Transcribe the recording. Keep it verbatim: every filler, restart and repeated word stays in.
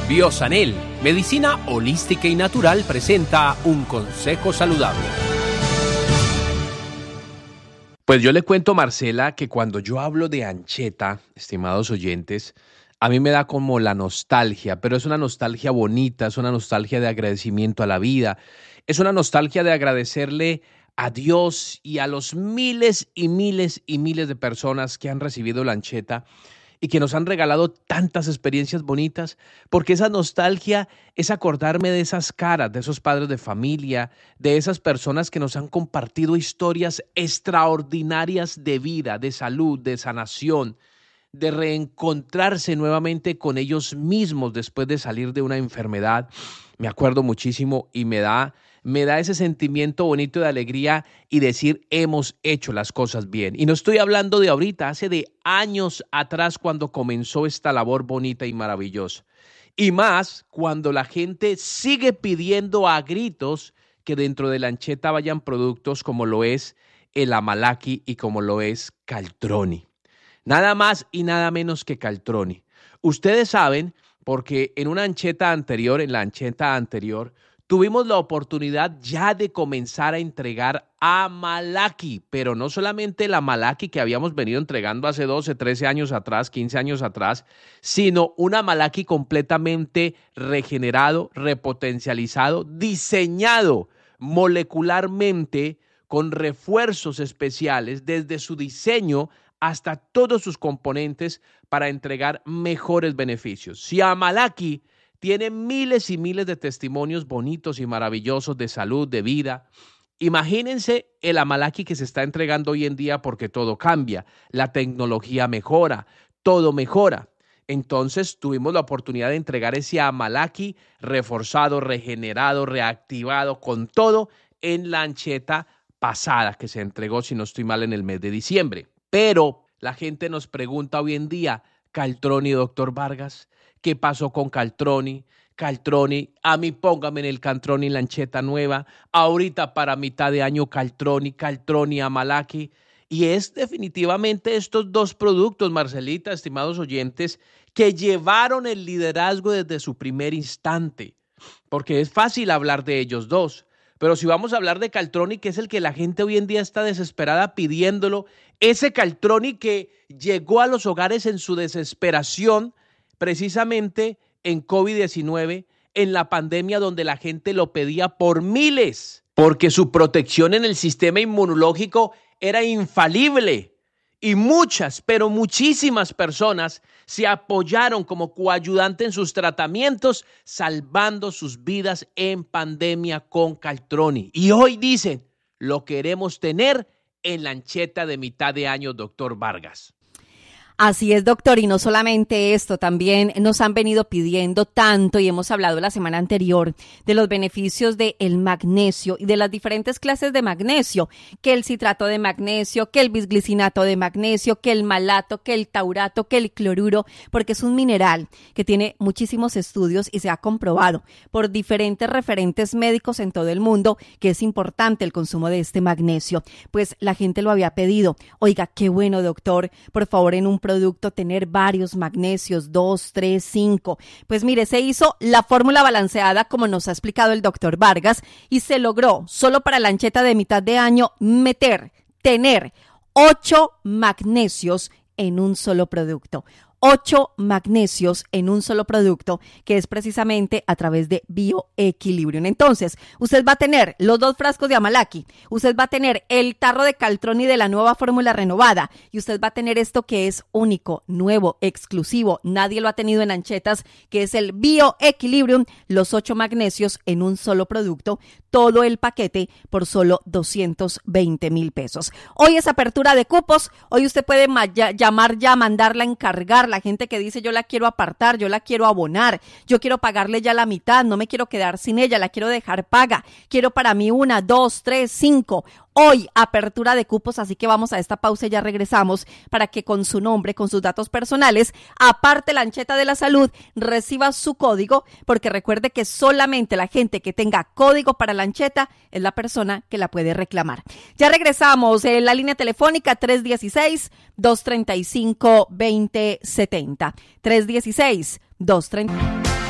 Biosanel, medicina holística y natural, presenta un consejo saludable. Pues yo le cuento, Marcela, que cuando yo hablo de ancheta, estimados oyentes, a mí me da como la nostalgia, pero es una nostalgia bonita, es una nostalgia de agradecimiento a la vida, es una nostalgia de agradecerle a Dios y a los miles y miles y miles de personas que han recibido la ancheta y que nos han regalado tantas experiencias bonitas, porque esa nostalgia es acordarme de esas caras, de esos padres de familia, de esas personas que nos han compartido historias extraordinarias de vida, de salud, de sanación, de reencontrarse nuevamente con ellos mismos después de salir de una enfermedad. Me acuerdo muchísimo y me da, me da ese sentimiento bonito de alegría y decir, hemos hecho las cosas bien. Y no estoy hablando de ahorita, hace de años atrás cuando comenzó esta labor bonita y maravillosa. Y más cuando la gente sigue pidiendo a gritos que dentro de la ancheta vayan productos como lo es el Amalaki y como lo es Caltroni. Nada más y nada menos que Caltroni. Ustedes saben, porque en una ancheta anterior, en la ancheta anterior, tuvimos la oportunidad ya de comenzar a entregar Amalaki, pero no solamente el Amalaki que habíamos venido entregando hace doce, trece años atrás, quince años atrás, sino un Amalaki completamente regenerado, repotencializado, diseñado molecularmente con refuerzos especiales desde su diseño hasta todos sus componentes para entregar mejores beneficios. Si Amalaki tiene miles y miles de testimonios bonitos y maravillosos de salud, de vida, imagínense el Amalaki que se está entregando hoy en día porque todo cambia, la tecnología mejora, todo mejora. Entonces tuvimos la oportunidad de entregar ese Amalaki reforzado, regenerado, reactivado, con todo en la ancheta pasada que se entregó, si no estoy mal, en el mes de diciembre. Pero la gente nos pregunta hoy en día, Caltroni, doctor Vargas, ¿qué pasó con Caltroni? Caltroni, a mí póngame en el Caltroni la ancheta nueva, ahorita para mitad de año Caltroni, Caltroni, Amalaki. Y es definitivamente estos dos productos, Marcelita, estimados oyentes, que llevaron el liderazgo desde su primer instante, porque es fácil hablar de ellos dos. Pero si vamos a hablar de Caltroni, que es el que la gente hoy en día está desesperada pidiéndolo, ese Caltroni que llegó a los hogares en su desesperación, precisamente en COVID diecinueve, en la pandemia donde la gente lo pedía por miles, porque su protección en el sistema inmunológico era infalible. Y muchas, pero muchísimas personas se apoyaron como coayudante en sus tratamientos, salvando sus vidas en pandemia con Caltroni. Y hoy dicen, lo queremos tener en la ancheta de mitad de año, doctor Vargas. Así es, doctor, y no solamente esto, también nos han venido pidiendo tanto y hemos hablado la semana anterior de los beneficios del magnesio y de las diferentes clases de magnesio, que el citrato de magnesio, que el bisglicinato de magnesio, que el malato, que el taurato, que el cloruro, porque es un mineral que tiene muchísimos estudios y se ha comprobado por diferentes referentes médicos en todo el mundo que es importante el consumo de este magnesio. Pues la gente lo había pedido. Oiga, qué bueno, doctor, por favor, en un producto tener varios magnesios, dos, tres, cinco. Pues mire, se hizo la fórmula balanceada como nos ha explicado el doctor Vargas y se logró solo para la ancheta de mitad de año meter, tener ocho magnesios en un solo producto. Ocho magnesios en un solo producto, que es precisamente a través de Bioequilibrium. Entonces, usted va a tener los dos frascos de Amalaki, usted va a tener el tarro de Caltroni de la nueva fórmula renovada y usted va a tener esto que es único, nuevo, exclusivo, nadie lo ha tenido en anchetas, que es el Bioequilibrium, los ocho magnesios en un solo producto, todo el paquete por solo doscientos veinte mil pesos. Hoy es apertura de cupos, hoy usted puede ma- llamar ya, mandarla a encargar. La gente que dice yo la quiero apartar, yo la quiero abonar, yo quiero pagarle ya la mitad, no me quiero quedar sin ella, la quiero dejar paga, quiero para mí una, dos, tres, cinco. Hoy apertura de cupos, así que vamos a esta pausa y ya regresamos para que con su nombre, con sus datos personales, aparte la ancheta de la salud, reciba su código, porque recuerde que solamente la gente que tenga código para la ancheta es la persona que la puede reclamar. Ya regresamos en la línea telefónica tres uno seis, dos tres cinco, dos cero siete cero. tres uno seis, dos tres cinco